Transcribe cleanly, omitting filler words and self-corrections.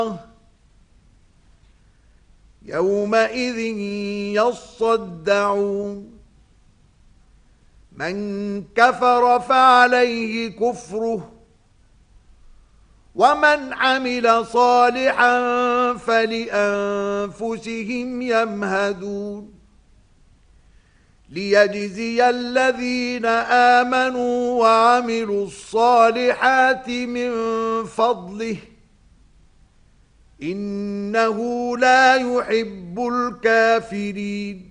يومئذ يصدعون من كفر فعليه كفره ومن عمل صالحا فلأنفسهم يمهدون ليجزي الذين آمنوا وعملوا الصالحات من فضله إنه لا يحب الكافرين